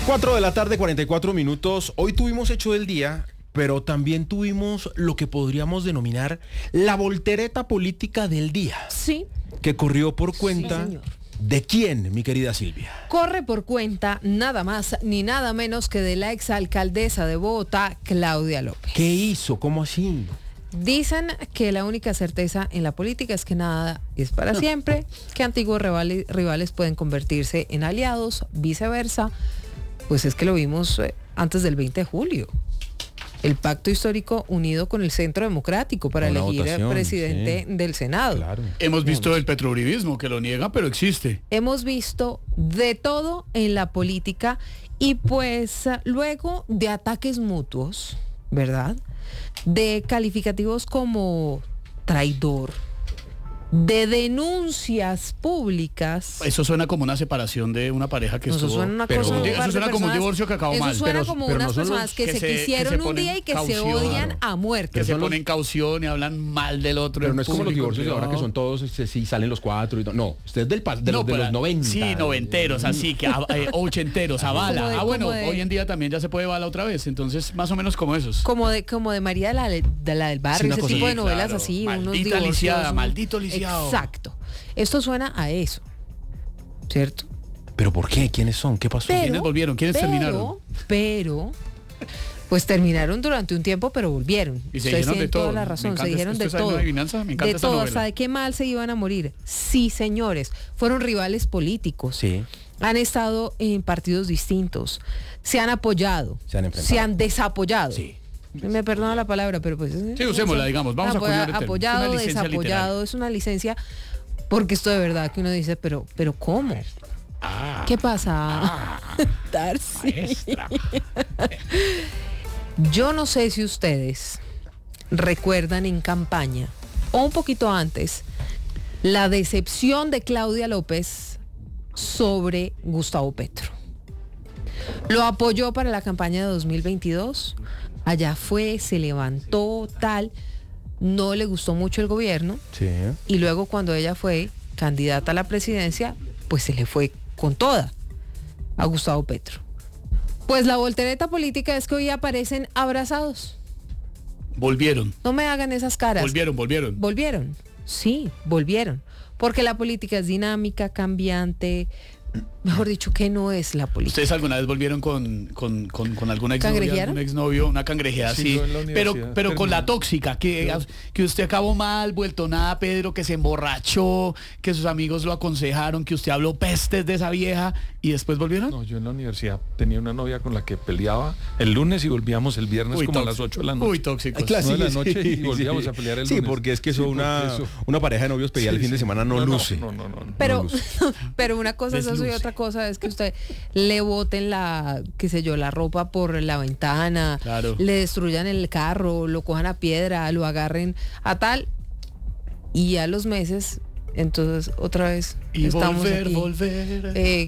4 de la tarde, 44 minutos. Hoy tuvimos hecho del día, pero también tuvimos lo que podríamos denominar la voltereta política del día. Sí. Que corrió por cuenta... Sí, ¿de quién, mi querida Silvia? Corre por cuenta nada más ni nada menos que de la exalcaldesa de Bogotá, Claudia López. ¿Qué hizo? ¿Cómo así? Dicen que la única certeza en la política es que nada es para siempre, que antiguos rivales pueden convertirse en aliados, viceversa. Pues es que lo vimos antes del 20 de julio. El pacto histórico unido con el Centro Democrático para elegir al presidente del Senado. Claro. Hemos visto el petrouribismo, que lo niega, pero existe. Hemos visto de todo en la política y pues luego de ataques mutuos, ¿verdad? De calificativos como traidor, de denuncias públicas. Eso suena como una separación de una pareja que eso estuvo... Suena una cosa eso suena como un divorcio que acabó mal. Eso suena como unas no personas que se quisieron un día y que se odian a muerte. Que se ponen caución y hablan mal del otro. Pero no es como los divorcios de ahora que son todos, sí salen los cuatro y no. Usted es de los 90. Sí, noventeros, así que ochenteros, a bala. Hoy en día también ya se puede bala otra vez. Entonces, más o menos como esos. Como de María la del barrio, ese tipo de novelas así, unos divorcios. Lisiada, maldito lisiado. Exacto. Esto suena a eso, ¿cierto? ¿Pero por qué? ¿Quiénes son? ¿Qué pasó? ¿Quiénes volvieron? ¿Quiénes terminaron? Pero, pues terminaron durante un tiempo, pero volvieron. Y se dijeron de todo. Toda la razón, se dijeron de todo. Me encanta de todo, hasta de qué mal se iban a morir. Sí, señores, fueron rivales políticos. Sí. Han estado en partidos distintos, se han apoyado, se han desapoyado. Sí. Me perdona la palabra, pero pues... Sí, usémosla, digamos, vamos a acuñar el término. Apoyado, desapoyado, literaria. Es una licencia, porque esto de verdad que uno dice, pero ¿cómo? ¿Qué pasa? Darcy. Yo no sé si ustedes recuerdan en campaña, o un poquito antes, la decepción de Claudia López sobre Gustavo Petro. Lo apoyó para la campaña de 2022. Allá fue, se levantó, tal, no le gustó mucho el gobierno. Sí. Y luego cuando ella fue candidata a la presidencia, pues se le fue con toda a Gustavo Petro. Pues la voltereta política es que hoy aparecen abrazados. Volvieron. No me hagan esas caras. Volvieron. Volvieron, sí, volvieron. Porque la política es dinámica, cambiante. Mejor dicho, que no es la política. ¿Ustedes alguna vez volvieron con alguna exnovia, un exnovio, una cangrejeada así? Pero con la tóxica, que usted acabó mal, vuelto nada, Pedro, que se emborrachó, que sus amigos lo aconsejaron, que usted habló pestes de esa vieja y después volvieron? No, yo en la universidad tenía una novia con la que peleaba el lunes y volvíamos el viernes como a las 8 de la noche. Muy tóxicos. Claro, 9 de la noche y volvíamos a pelear el lunes. Sí, porque es que eso una pareja de novios pedía el fin de semana no luce. No. Pero una cosa es eso y otra cosa es que usted le boten la ropa por la ventana, claro. Le destruyan el carro, lo cojan a piedra, lo agarren a tal, y a los meses, entonces otra vez y estamos volver.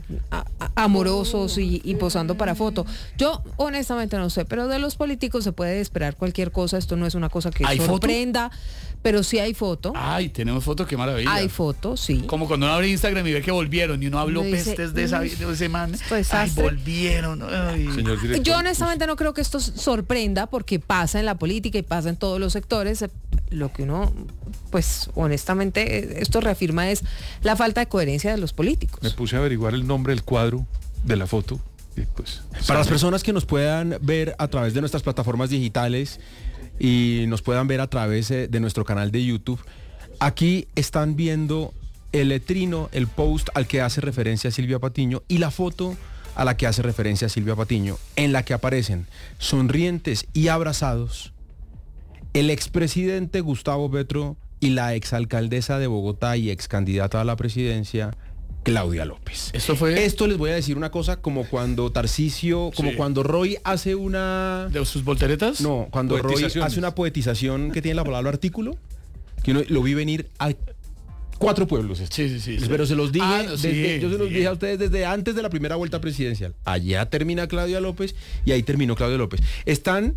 Amorosos y posando para foto. Yo honestamente no sé, pero de los políticos se puede esperar cualquier cosa. Esto no es una cosa que sorprenda. Pero sí hay foto. Ay, tenemos foto, qué maravilla. Hay foto, sí. Como cuando uno abre Instagram y ve que volvieron y uno habló pestes de ese man. Ay, volvieron. Ay. Señor director, yo honestamente no creo que esto sorprenda porque pasa en la política y pasa en todos los sectores. Lo que uno, pues honestamente, esto reafirma es la falta de coherencia de los políticos. Me puse a averiguar el nombre del cuadro de la foto. Y pues, para las personas que nos puedan ver a través de nuestras plataformas digitales y nos puedan ver a través de nuestro canal de YouTube, aquí están viendo el letrino, el post al que hace referencia Silvia Patiño y la foto a la que hace referencia Silvia Patiño, en la que aparecen sonrientes y abrazados el expresidente Gustavo Petro y la exalcaldesa de Bogotá y excandidata a la presidencia, Claudia López. Esto les voy a decir una cosa, como cuando Tarcisio, como cuando Roy hace una... ¿De sus volteretas? No, cuando Roy hace una poetización que tiene la palabra artículo, que uno lo vi venir a 4 pueblos. Sí. Pero se los dije, yo se los dije a ustedes desde antes de la primera vuelta presidencial. Allá termina Claudia López y ahí terminó Claudia López. Están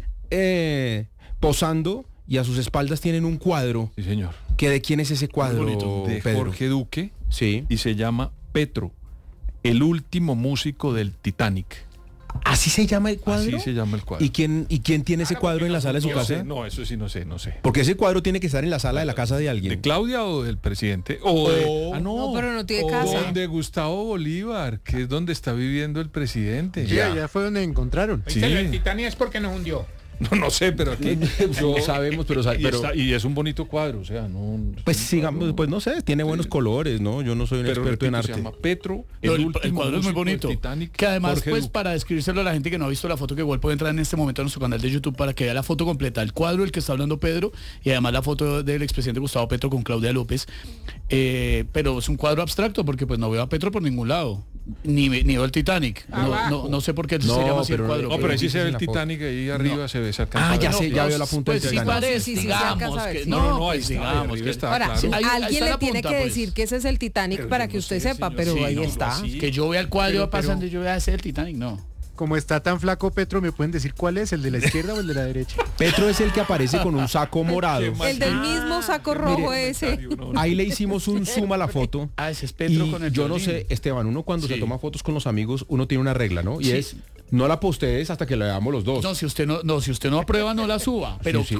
posando y a sus espaldas tienen un cuadro. Sí, señor. ¿Que de quién es ese cuadro? De Pedro? Jorge Duque. Sí. Y se llama Petro, el último músico del Titanic. ¿Así se llama el cuadro? Así se llama el cuadro. ¿Y quién tiene ese cuadro en la sala de su casa? No, eso sí no sé. Porque ese cuadro tiene que estar en la sala de la casa de alguien. ¿De Claudia o del presidente? No, pero no tiene casa. De Gustavo Bolívar, que es donde está viviendo el presidente. Sí, ya fue donde encontraron. Sí. El Titanic es porque nos hundió. No sé, pero aquí No sabemos, pero y es un bonito cuadro, o sea, no. Pues sigamos, pues no sé, tiene buenos colores, ¿no? Yo no soy un experto en arte. Se llama Petro, el cuadro es muy bonito. Titanic, que además, Jorge pues, Duque. para describírselo a la gente que no ha visto la foto, que igual puede entrar en este momento a nuestro canal de YouTube para que vea la foto completa, el cuadro del que está hablando Pedro, y además la foto del expresidente Gustavo Petro con Claudia López. Pero es un cuadro abstracto porque pues no veo a Petro por ningún lado. Ni veo el Titanic. No sé por qué se llama así el cuadro. No, pero ahí sí se ve el Titanic, ahí arriba se ve esa ya veo la punta del Titanic. Parece, digamos que ahí digamos que está. Ahora, Claro. alguien le tiene que decir que ese es el Titanic para que usted sepa, pero ahí está. Que yo vea el cuadro pasando y yo vea ese el Titanic, no. Como está tan flaco Petro, ¿me pueden decir cuál es? ¿El de la izquierda o el de la derecha? Petro es el que aparece con un saco morado. El del mismo saco rojo ese. Ahí le hicimos un zoom a la foto. Ese es Petro y con el yo no violín. sé, Esteban, uno cuando se toma fotos con los amigos, uno tiene una regla, ¿no? Y es, no la postees hasta que la veamos los dos. No, si usted no aprueba, no la suba. Pero, Sí.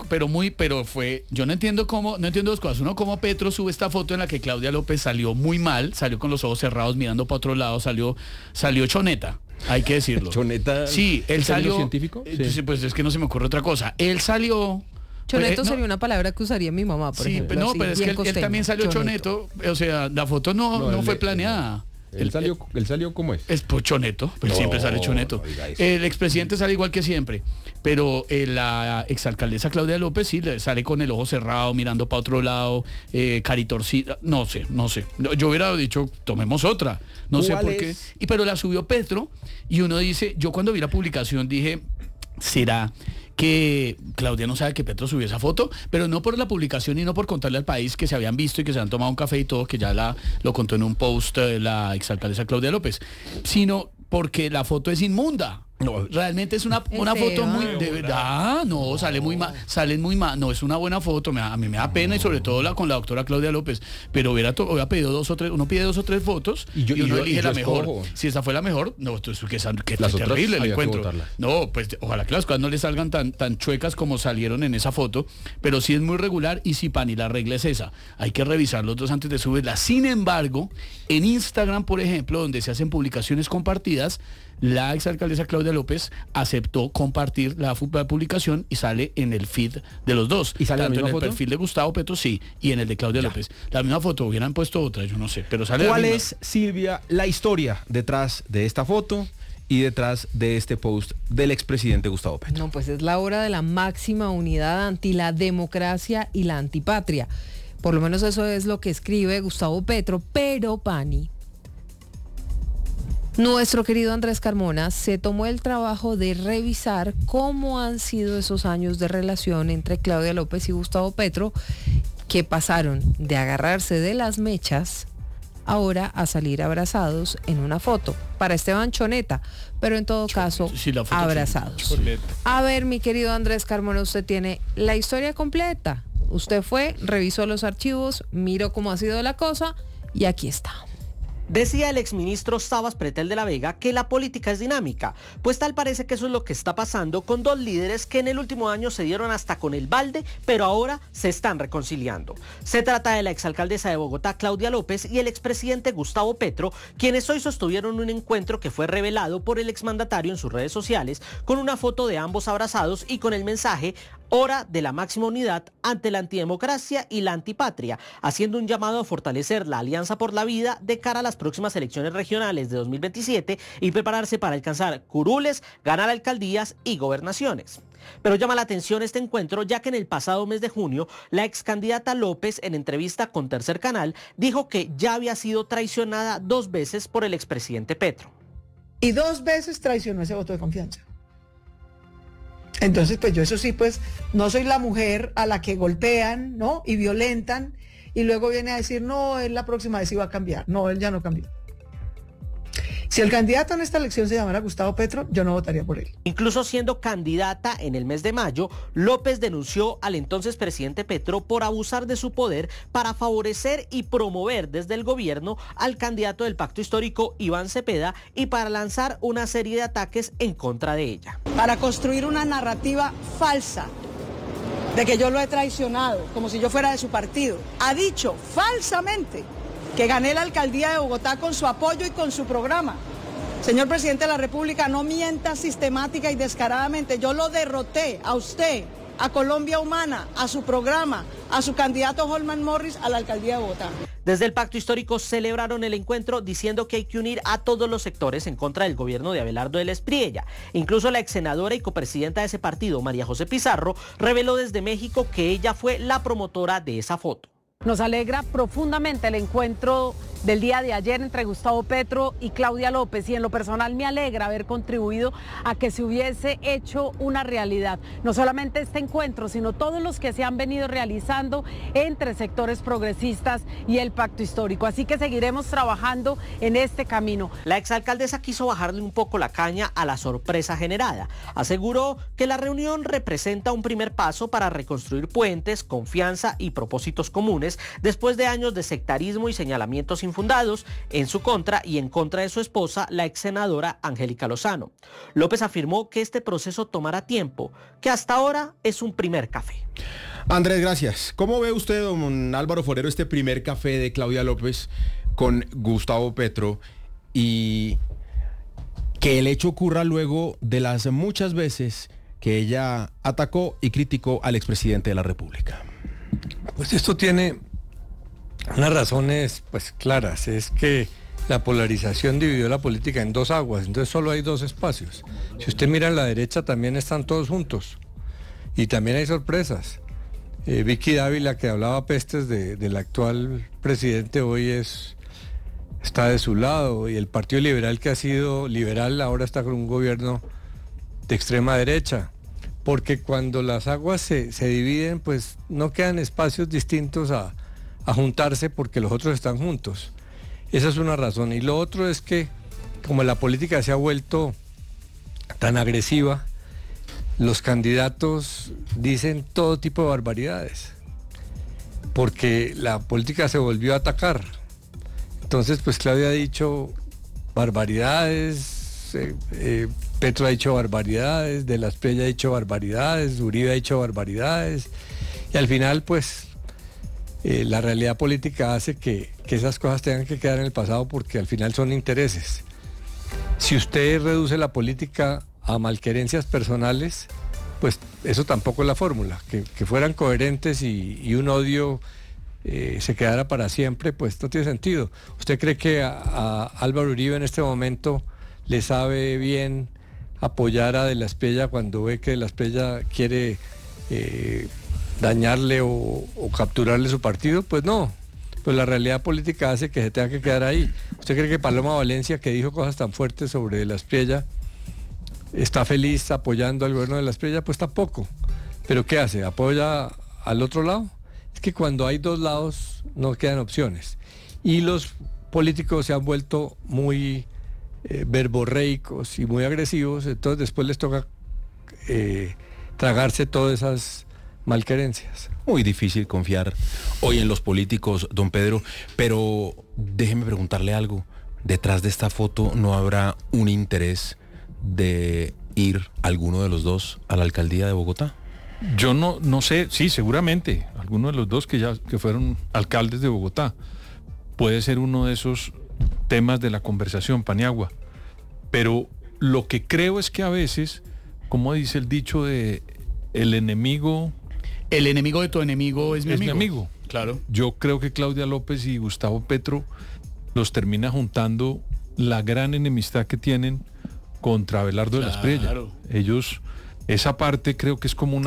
yo no entiendo dos cosas. Uno, cómo Petro sube esta foto en la que Claudia López salió muy mal, salió con los ojos cerrados mirando para otro lado, salió choneta. Hay que decirlo. Choneta. Sí, él salió. ¿Científico? Sí. Pues es que no se me ocurre otra cosa. Él salió. Choneto no, sería una palabra que usaría mi mamá, por ejemplo. No, así, pero es que bien él costeño. también salió choneto. O sea, la foto no fue planeada. Él salió ¿cómo es? Es pues, choneto, pues siempre sale choneto. El expresidente sale igual que siempre, pero la exalcaldesa Claudia López sí sale con el ojo cerrado, mirando para otro lado, caritorcida, no sé. Yo hubiera dicho, tomemos otra, no sé por qué. Pero la subió Petro y uno dice, yo cuando vi la publicación dije, ¿será que Claudia no sabe que Petro subió esa foto? Pero no por la publicación y no por contarle al país que se habían visto y que se han tomado un café y todo, que ya lo contó en un post la exalcaldesa Claudia López, sino porque la foto es inmunda. No, realmente es una foto muy de verdad, sale muy mal, no es una buena foto, a mí me da pena y sobre todo con la doctora Claudia López, pero hubiera pedido uno pide 2 o 3 fotos y uno elige la mejor. Si esa fue la mejor, no, entonces que las terrible el encuentro. No, pues ojalá que las cosas no le salgan tan chuecas como salieron en esa foto, pero sí es muy regular y si Pani la regla es esa, hay que revisar los dos antes de subirla. Sin embargo, en Instagram, por ejemplo, donde se hacen publicaciones compartidas, la exalcaldesa Claudia López aceptó compartir la publicación y sale en el feed de los dos. ¿Y sale tanto la misma en el foto? perfil de Gustavo Petro, sí, y en el de Claudia López. La misma foto, hubieran puesto otra, yo no sé, pero sale ¿Cuál la misma. es, Silvia, la historia detrás de esta foto y detrás de este post del expresidente Gustavo Petro? No, pues es la hora de la máxima unidad anti la democracia y la antipatria. Por lo menos eso es lo que escribe Gustavo Petro, pero Pani, nuestro querido Andrés Carmona se tomó el trabajo de revisar cómo han sido esos años de relación entre Claudia López y Gustavo Petro, que pasaron de agarrarse de las mechas ahora a salir abrazados en una foto. Para Esteban Choneta, pero en todo caso Sí, la foto abrazados. A ver, mi querido Andrés Carmona, usted tiene la historia completa. Usted fue, revisó los archivos, miró cómo ha sido la cosa y aquí está. Decía el exministro Sabas Pretel de la Vega que la política es dinámica, pues tal parece que eso es lo que está pasando con dos líderes que en el último año se dieron hasta con el balde, pero ahora se están reconciliando. Se trata de la exalcaldesa de Bogotá, Claudia López, y el expresidente Gustavo Petro, quienes hoy sostuvieron un encuentro que fue revelado por el exmandatario en sus redes sociales, con una foto de ambos abrazados y con el mensaje hora de la máxima unidad ante la antidemocracia y la antipatria, haciendo un llamado a fortalecer la Alianza por la Vida de cara a las próximas elecciones regionales de 2027 y prepararse para alcanzar curules, ganar alcaldías y gobernaciones. Pero llama la atención este encuentro ya que en el pasado mes de junio la ex candidata López en entrevista con Tercer Canal dijo que ya había sido traicionada 2 veces por el expresidente Petro. Y 2 veces traicionó ese voto de confianza. Entonces, pues yo eso sí, pues no soy la mujer a la que golpean, ¿no? Y violentan y luego viene a decir, no, él la próxima vez iba a cambiar. No, él ya no cambió. Si el candidato en esta elección se llamara Gustavo Petro, yo no votaría por él. Incluso siendo candidata en el mes de mayo, López denunció al entonces presidente Petro por abusar de su poder para favorecer y promover desde el gobierno al candidato del pacto histórico, Iván Cepeda, y para lanzar una serie de ataques en contra de ella. Para construir una narrativa falsa de que yo lo he traicionado, como si yo fuera de su partido. Ha dicho falsamente que gané la alcaldía de Bogotá con su apoyo y con su programa. Señor presidente de la República, no mienta sistemática y descaradamente. Yo lo derroté a usted, a Colombia Humana, a su programa, a su candidato Holman Morris a la alcaldía de Bogotá. Desde el Pacto Histórico celebraron el encuentro diciendo que hay que unir a todos los sectores en contra del gobierno de Abelardo del Espriella. Incluso la ex senadora y copresidenta de ese partido, María José Pizarro, reveló desde México que ella fue la promotora de esa foto. Nos alegra profundamente el encuentro del día de ayer entre Gustavo Petro y Claudia López, y en lo personal me alegra haber contribuido a que se hubiese hecho una realidad. No solamente este encuentro, sino todos los que se han venido realizando entre sectores progresistas y el Pacto Histórico. Así que seguiremos trabajando en este camino. La exalcaldesa quiso bajarle un poco la caña a la sorpresa generada. Aseguró que la reunión representa un primer paso para reconstruir puentes, confianza y propósitos comunes después de años de sectarismo y señalamientos infundados en su contra y en contra de su esposa, la ex senadora Angélica Lozano. López afirmó que este proceso tomará tiempo, que hasta ahora es un primer café. Andrés, gracias. ¿Cómo ve usted, don Álvaro Forero, este primer café de Claudia López con Gustavo Petro, y que el hecho ocurra luego de las muchas veces que ella atacó y criticó al expresidente de la República? Pues esto tiene unas razones pues claras. Es que la polarización dividió la política en dos aguas, entonces solo hay dos espacios. Si usted mira a la derecha, también están todos juntos y también hay sorpresas. Vicky Dávila, que hablaba pestes del actual presidente, hoy está de su lado, y el Partido Liberal, que ha sido liberal, ahora está con un gobierno de extrema derecha. Porque cuando las aguas se dividen, pues no quedan espacios distintos a juntarse, porque los otros están juntos. Esa es una razón. Y lo otro es que, como la política se ha vuelto tan agresiva, los candidatos dicen todo tipo de barbaridades, porque la política se volvió a atacar. Entonces, pues Claudia ha dicho barbaridades, Petro ha dicho barbaridades, De la Espriella ha dicho barbaridades, Uribe ha dicho barbaridades, y al final pues la realidad política hace que esas cosas tengan que quedar en el pasado, porque al final son intereses. Si usted reduce la política a malquerencias personales, pues eso tampoco es la fórmula. Que fueran coherentes y un odio se quedara para siempre, pues no tiene sentido. ¿Usted cree que a Álvaro Uribe en este momento le sabe bien apoyar a De la Espriella cuando ve que De la Espriella quiere dañarle o capturarle su partido? Pues no. Pues la realidad política hace que se tenga que quedar ahí. ¿Usted cree que Paloma Valencia, que dijo cosas tan fuertes sobre De la Espriella, está feliz apoyando al gobierno de De la Espriella? Pues tampoco. ¿Pero qué hace? ¿Apoya al otro lado? Es que cuando hay dos lados no quedan opciones. Y los políticos se han vuelto muy verborreicos y muy agresivos, entonces después les toca tragarse todas esas malquerencias. Muy difícil confiar hoy en los políticos, don Pedro, pero déjeme preguntarle algo. ¿Detrás de esta foto no habrá un interés de ir alguno de los dos a la alcaldía de Bogotá? Yo no sé, sí, seguramente, alguno de los dos que fueron alcaldes de Bogotá. Puede ser uno de esos temas de la conversación, Paniagua. Pero lo que creo es que a veces, como dice el dicho de el enemigo de tu enemigo es mi amigo. Claro. Yo creo que Claudia López y Gustavo Petro los termina juntando la gran enemistad que tienen contra Abelardo de la Espriella. Ellos, esa parte creo que es como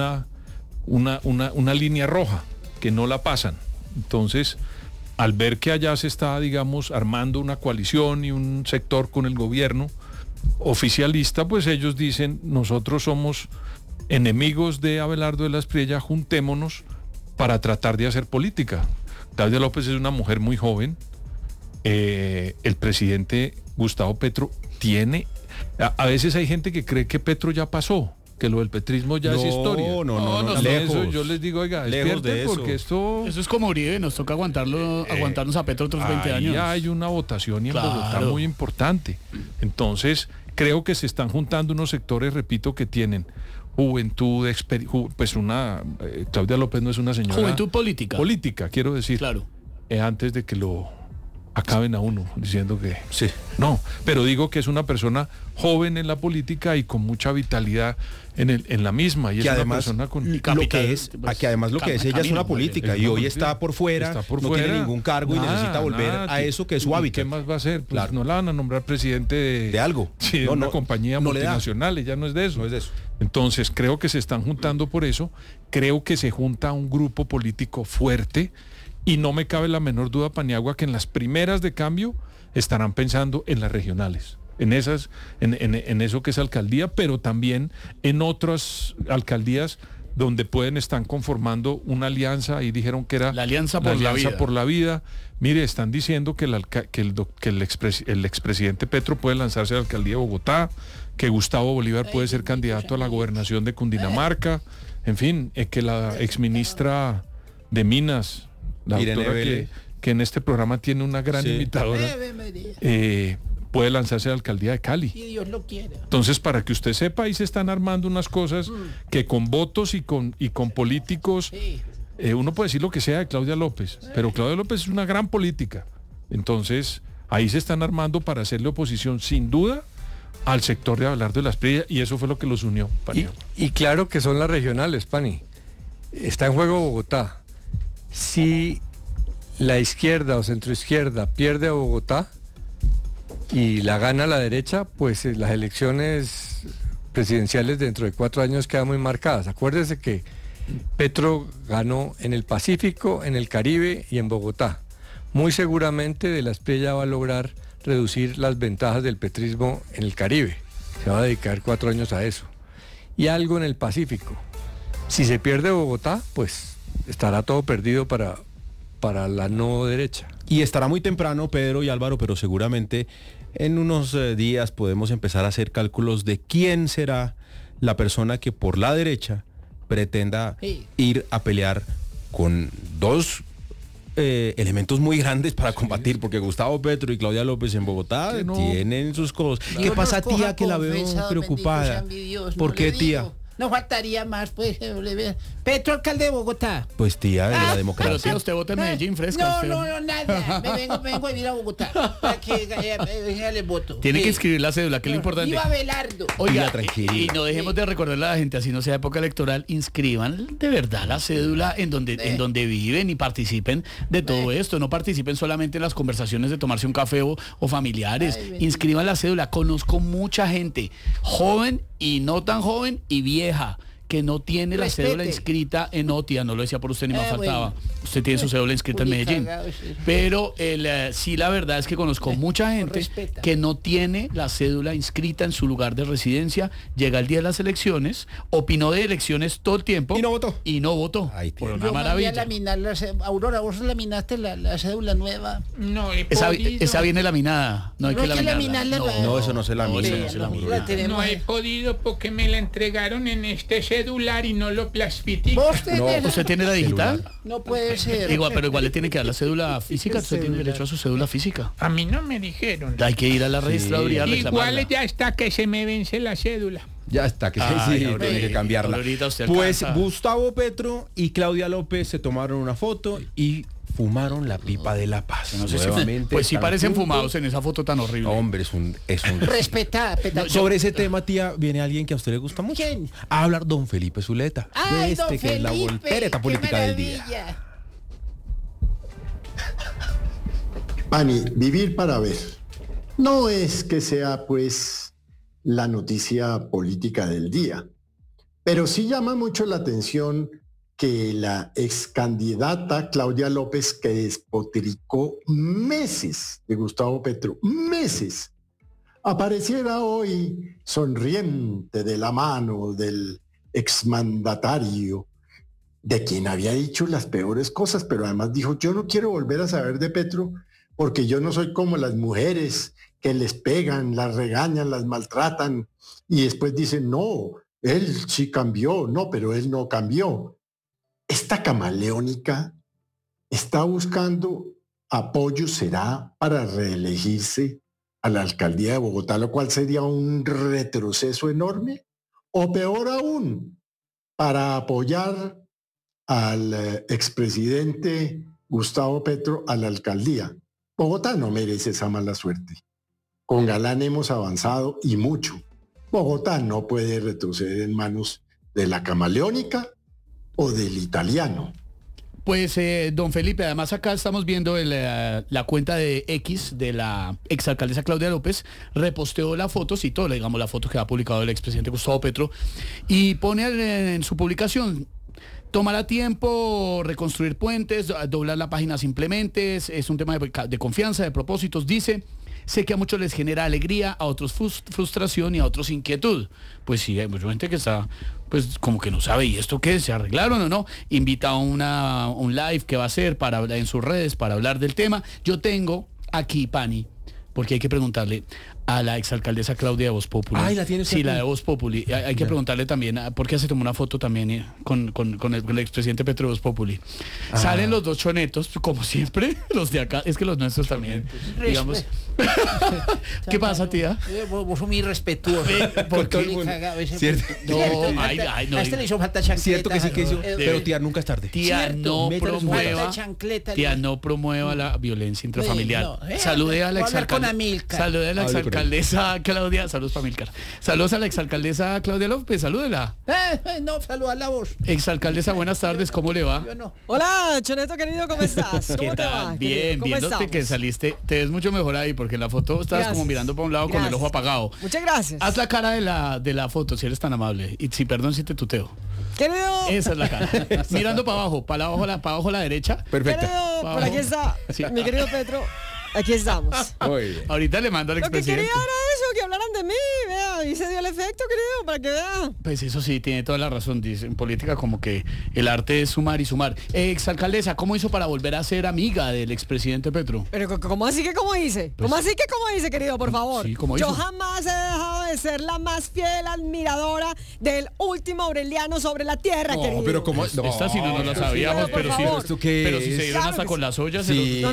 una línea roja, que no la pasan. Entonces, al ver que allá se está, digamos, armando una coalición y un sector con el gobierno oficialista, pues ellos dicen, nosotros somos enemigos de Abelardo de la Espriella, juntémonos para tratar de hacer política. Claudia López es una mujer muy joven. El presidente Gustavo Petro tiene... A veces hay gente que cree que Petro ya pasó, que lo del petrismo ya es historia. No, lejos. Eso yo les digo, oiga, despierten porque esto... Eso es como Uribe, nos toca aguantarnos a Petro otros 20 años. Ya hay una votación en Bogotá muy importante. Entonces, creo que se están juntando unos sectores, repito, que tienen juventud, pues Claudia López no es una señora... Juventud política. Política, quiero decir. Claro. Antes de que lo acaben a uno, diciendo que... Sí. No, pero digo que es una persona joven en la política y con mucha vitalidad en la misma. Y que es además, una persona con... lo que es ella es una política y hoy está por fuera, no tiene ningún cargo y necesita volver a eso que es su hábitat. ¿Qué más va a hacer? Pues claro. No la van a nombrar presidente de algo. Sí, de una compañía multinacional, ella no es de eso. No es de eso. Entonces creo que se están juntando por eso, creo que se junta un grupo político fuerte y no me cabe la menor duda, Paniagua, que en las primeras de cambio estarán pensando en las regionales, en esas, en eso que es alcaldía, pero también en otras alcaldías donde están conformando una alianza, y dijeron que era la Alianza por la Vida. Mire, están diciendo que el expresidente Petro puede lanzarse a la alcaldía de Bogotá, que Gustavo Bolívar puede ser candidato a la gobernación de Cundinamarca, en fin, que la exministra de Minas, la doctora que en este programa tiene una gran imitadora, puede lanzarse a la alcaldía de Cali. Si Dios lo quiera. Entonces, para que usted sepa, ahí se están armando unas cosas que con votos y con políticos, uno puede decir lo que sea de Claudia López, pero Claudia López es una gran política. Entonces, ahí se están armando para hacerle oposición, sin duda, al sector de Abelardo de las Priellas, y eso fue lo que los unió, Pani. Y claro que son las regionales, Pani. Está en juego Bogotá. Si la izquierda o centroizquierda pierde a Bogotá y la gana la derecha, pues las elecciones presidenciales dentro de 4 años quedan muy marcadas. Acuérdese que Petro ganó en el Pacífico, en el Caribe y en Bogotá. Muy seguramente De las Priellas va a lograr reducir las ventajas del petrismo en el Caribe. Se va a dedicar 4 años a eso. Y algo en el Pacífico. Si se pierde Bogotá, pues estará todo perdido para la no derecha. Y estará muy temprano, Pedro y Álvaro, pero seguramente en unos días podemos empezar a hacer cálculos de quién será la persona que por la derecha pretenda ir a pelear con dos elementos muy grandes para combatir, porque Gustavo Petro y Claudia López en Bogotá tienen sus cosas. ¿Qué pasa, tía, que la veo preocupada? ¿Por qué, tía? No faltaría más, pues. Petro, alcalde de Bogotá. Pues tía, de la democracia. Pero tía, usted vota en Medellín, fresca. No, nada. Vengo a vivir a Bogotá. Para que le voto. Tiene que inscribir la cédula, que es lo importante. Viva Abelardo. Oiga, y no dejemos de recordarle a la gente, así no sea época electoral, inscriban de verdad la cédula en donde viven y participen de todo esto. No participen solamente en las conversaciones de tomarse un café o familiares. Inscriban la cédula. Conozco mucha gente, joven y no tan joven y vieja, que no tiene la cédula inscrita en OTIA, no lo decía por usted ni más faltaba. Usted tiene su cédula inscrita en Medellín. Pero sí, la verdad es que conozco mucha gente que no tiene la cédula inscrita en su lugar de residencia, llega el día de las elecciones, opinó de elecciones todo el tiempo y no votó. Ay, por una maravilla. Aurora, ¿vos laminaste la cédula nueva? No, esa viene laminada. No hay que laminarla. No, eso no se lamina. No he podido porque me la entregaron en este celular y no lo plastifiqué. ¿Usted tiene la digital? No puede ser. Pero igual le tiene que dar la cédula física. Usted tiene derecho a su cédula física. A mí no me dijeron. Hay que ir a la registraduría a reclamarla. Igual ya está que se me vence la cédula. Ya está, que tiene que cambiarla. Pues Gustavo Petro y Claudia López se tomaron una foto y fumaron la pipa de la paz. No sé pues sí parecen fumados en esa foto tan horrible. Hombre, es un Respetá. Sobre ese tema, tía, viene alguien que a usted le gusta mucho. ¿Quién? A hablar don Felipe Zuleta. Ay, don Felipe, que es la voltereta política del día. Pani, vivir para ver. No es que sea, pues, la noticia política del día, pero sí llama mucho la atención que la ex candidata Claudia López, que despotricó meses de Gustavo Petro, meses, apareciera hoy sonriente de la mano del exmandatario, de quien había dicho las peores cosas, pero además dijo, yo no quiero volver a saber de Petro porque yo no soy como las mujeres que les pegan, las regañan, las maltratan y después dicen, no, él sí cambió, no, pero él no cambió. Esta camaleónica está buscando apoyo, será para reelegirse a la alcaldía de Bogotá, lo cual sería un retroceso enorme, o peor aún, para apoyar al expresidente Gustavo Petro a la alcaldía. Bogotá no merece esa mala suerte. Con Galán hemos avanzado y mucho. Bogotá no puede retroceder en manos de la camaleónica o del italiano. Pues, don Felipe, además acá estamos viendo la cuenta de X de la exalcaldesa Claudia López, reposteó la foto, citó, digamos, la foto que ha publicado el expresidente Gustavo Petro, y pone en su publicación: tomará tiempo reconstruir puentes, doblar la página simplemente, es un tema de confianza, de propósitos, dice. Sé que a muchos les genera alegría, a otros frustración y a otros inquietud. Pues sí, hay mucha gente que está, pues como que no sabe, ¿y esto qué? ¿Se arreglaron o no? Invita a un live que va a hacer para hablar en sus redes, para hablar del tema. Yo tengo aquí, Pani, porque hay que preguntarle a la exalcaldesa Claudia de Voz Populi. Ay, ¿la tiene usted? Sí, la de Voz Populi. Hay que preguntarle también, porque se tomó una foto también con el expresidente Petro de Voz Populi. Salen los dos chonetos, como siempre, los de acá, es que los nuestros también, digamos. ¿Qué pasa, tía? Vos sos muy respetuoso. Por todo el mundo. ¿Cierto? No, no. A este le hizo falta chancleta. Cierto que sí que hizo, pero tía, nunca es tarde. Tía, no promueva la violencia intrafamiliar. Salude a la exalcaldesa. Salude a la exalcaldesa Claudia. Saludos para Milcar. Saludos a la exalcaldesa Claudia López. Salúdela. No, saluda a la voz. Exalcaldesa, buenas tardes. ¿Cómo le va? Hola, Choneto querido, ¿cómo estás? ¿Qué tal? Bien, viéndote que saliste. Te ves mucho mejor ahí, porque en la foto estabas como mirando para un lado con el ojo apagado. Muchas gracias. Haz la cara de la foto, si eres tan amable. Y si perdón si te tuteo. Querido. Esa es la cara. Mirando para abajo, para abajo a la derecha. Perfecto. Querido, por aquí está. Sí. Mi querido Petro. Aquí estamos. Ahorita le mando al expresidente. Lo que quería era eso, que hablaran de mí, vea, y se dio el efecto, querido, para que vea. Pues eso sí, tiene toda la razón, dice, en política como que el arte es sumar y sumar. Exalcaldesa, ¿cómo hizo para volver a ser amiga del expresidente Petro? Pero ¿cómo así que cómo hice? Pues, ¿Cómo así que cómo hice, querido, por favor? Sí, ¿cómo hizo? Yo jamás he dejado de ser la más fiel admiradora del último Aureliano sobre la tierra, querido. Pero como esta sí no lo sabíamos, pero si se dieron hasta con las ollas.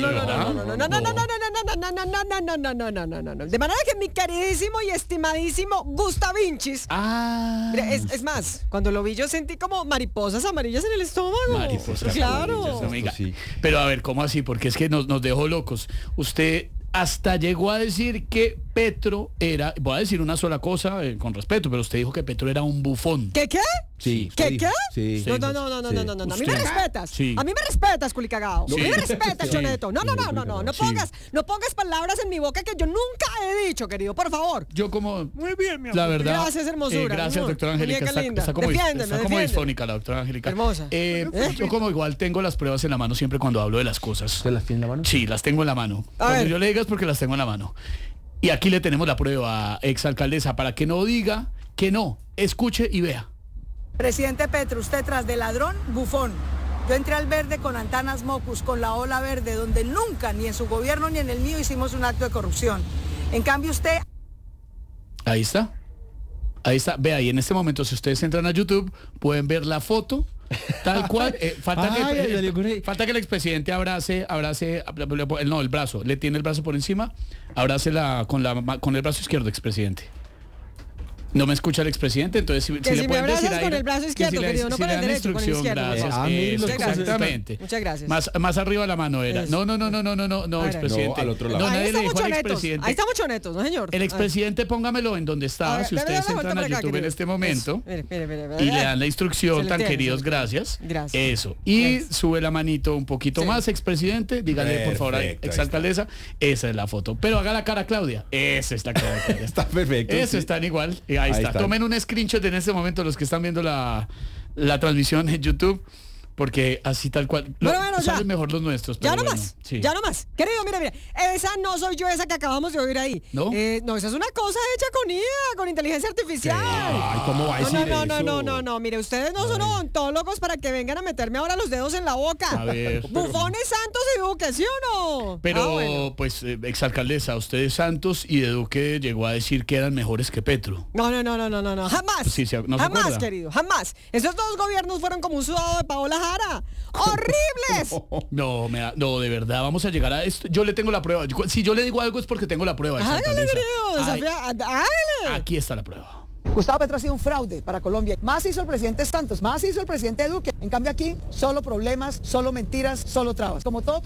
No. De manera que mi queridísimo y estimadísimo Gustavinchis. Es más, cuando lo vi yo sentí como mariposas amarillas en el estómago. Mariposas claro. Amiga. Sí. Pero a ver, ¿cómo así? Porque es que nos dejó locos. Usted hasta llegó a decir que Petro era, voy a decir una sola cosa con respeto, pero usted dijo que Petro era un bufón. ¿Qué? Sí. ¿Qué? Sí. No. A mí me respetas. Sí. A mí me respetas, culicagao. Sí. A mí me respetas, Choneto. No Sí. No pongas palabras en mi boca que yo nunca he dicho, querido, por favor. Yo como... Muy bien, mi amor. La verdad... Gracias, hermosura. Gracias, doctora Angélica. Está como disfónica la doctora Angélica. Hermosa. Yo como igual tengo las pruebas en la mano siempre cuando hablo de las cosas. ¿Usted las tiene en la mano? Sí, las tengo en la mano. Cuando yo le diga es porque las tengo en la mano. Y aquí le tenemos la prueba, exalcaldesa, para que no diga que no. Escuche y vea. Presidente Petro, usted tras de ladrón, bufón. Yo entré al verde con Antanas Mocus, con la ola verde, donde nunca, ni en su gobierno ni en el mío, hicimos un acto de corrupción. En cambio usted... Ahí está. Vea, y en este momento, si ustedes entran a YouTube, pueden ver la foto tal cual. Falta que el expresidente abrace el brazo. Le tiene el brazo por encima. Abrácela con el brazo izquierdo, expresidente. No me escucha el expresidente, entonces si me pueden decir ahí, con el brazo izquierdo, querido, no con el derecho, con el izquierdo. Gracias. Exactamente. Muchas gracias. Más arriba la mano era. No, expresidente. Al otro lado. No, nadie le dijo al expresidente. Ahí estamos chonetos, ¿no, señor? El expresidente, póngamelo en donde está. Si ustedes entran a YouTube en este momento y le dan la instrucción, tan queridos, gracias. Eso. Y sube la manito un poquito más, expresidente. Dígale, por favor, exalcaldesa. Esa es la foto. Pero haga la cara, Claudia. Esa es la cara, Claudia. Está perfecto. Eso están igual. Ahí está. Tomen un screenshot en este momento los que están viendo la transmisión en YouTube Porque así tal cual. Bueno, salen mejor los nuestros. Ya no más. Sí. Ya no más. Querido, mire. Esa no soy yo, esa que acabamos de oír ahí. ¿No? No, esa es una cosa hecha con IA, con inteligencia artificial. Ay, ¿cómo va a decir eso? No. Mire, ustedes no son odontólogos para que vengan a meterme ahora los dedos en la boca. A ver. Bufones, Santos y Duque, ¿sí o no? Pero, pues, exalcaldesa, usted Santos y de Duque llegó a decir que eran mejores que Petro. No. Jamás. Sí, ¿no jamás, se acuerda? querido, jamás. Esos dos gobiernos fueron como un sudado de Paola Jara. ¡Horribles! No, de verdad, vamos a llegar a esto. Yo le tengo la prueba. Si yo le digo algo es porque tengo la prueba. Hágale, querido. Hágale. Aquí está la prueba. Gustavo Petro ha sido un fraude para Colombia. Más hizo el presidente Santos, más hizo el presidente Duque. En cambio aquí, solo problemas, solo mentiras, solo trabas. Como todo